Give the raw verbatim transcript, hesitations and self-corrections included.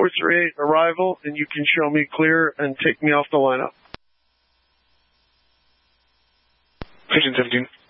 four three eight arrival, and you can show me clear and take me off the lineup. Pigeon seventeen.